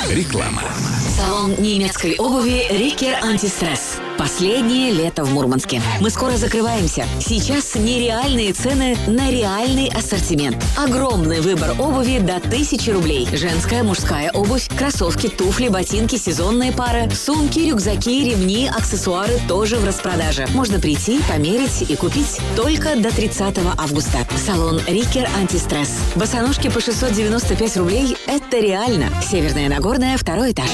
Реклама. Салон немецкой обуви «Рикер Антистресс». Последнее лето в Мурманске. Мы скоро закрываемся. Сейчас нереальные цены на реальный ассортимент. Огромный выбор обуви до 1000 рублей. Женская, мужская обувь, кроссовки, туфли, ботинки, сезонные пары, сумки, рюкзаки, ремни, аксессуары тоже в распродаже. Можно прийти, померить и купить только до 30 августа. Салон «Рикер Антистресс». Босоножки по 695 рублей – это реально. Северная Нагорная, 2-й этаж.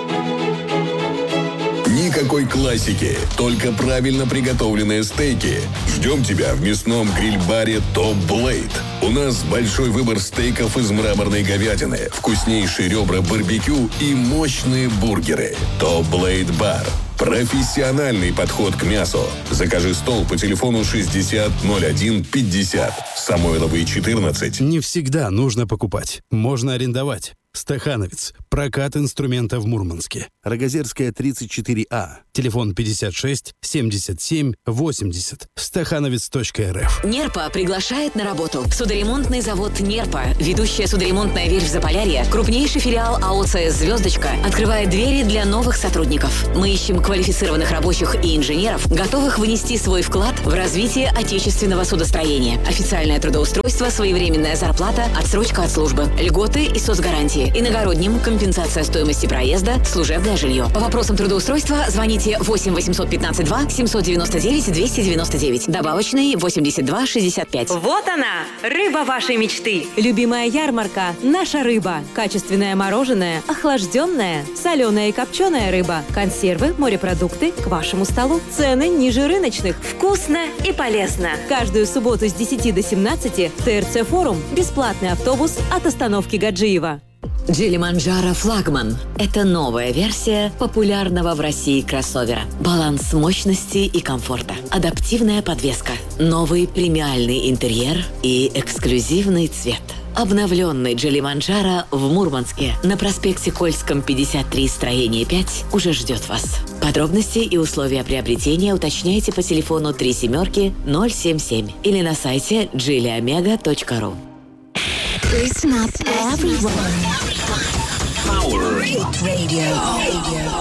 Никакой классики, только правильно приготовленные стейки. Ждем тебя в мясном гриль-баре Top Blade. У нас большой выбор стейков из мраморной говядины, вкуснейшие ребра барбекю и мощные бургеры. Top Blade Bar. Профессиональный подход к мясу. Закажи стол по телефону 60 01 50. Самойловые 14. Не всегда нужно покупать. Можно арендовать. Стахановец. Прокат инструмента в Мурманске. Рогозерская, 34А. Телефон 56 77 80. Стахановец.рф. Нерпа приглашает на работу. Судоремонтный завод Нерпа, ведущая судоремонтная верфь Заполярья, крупнейший филиал АОЦС «Звездочка», открывает двери для новых сотрудников. Мы ищем квалифицированных рабочих и инженеров, готовых внести свой вклад в развитие отечественного судостроения. Официальное трудоустройство, своевременная зарплата, отсрочка от службы, льготы и соцгарантии. Иногородним компенсация стоимости проезда, служебное жилье. По вопросам трудоустройства звоните 8 815 2 799 299. Добавочный 82 65. Вот она, рыба вашей мечты. Любимая ярмарка – наша рыба. Качественное мороженое, охлажденное, соленая и копченая рыба, консервы, морепродукты к вашему столу. Цены ниже рыночных. Вкусно и полезно. Каждую субботу с 10 до 17 в ТРЦ Форум бесплатный автобус от остановки Гаджиева. Джили Манджаро Флагман – это новая версия популярного в России кроссовера. Баланс мощности и комфорта, адаптивная подвеска, новый премиальный интерьер и эксклюзивный цвет. Обновленный Джили Манджаро в Мурманске на проспекте Кольском, 53, строение 5 уже ждет вас. Подробности и условия приобретения уточняйте по телефону 370077 или на сайте jiliomega.ru. Listen up, everyone. Power Radio.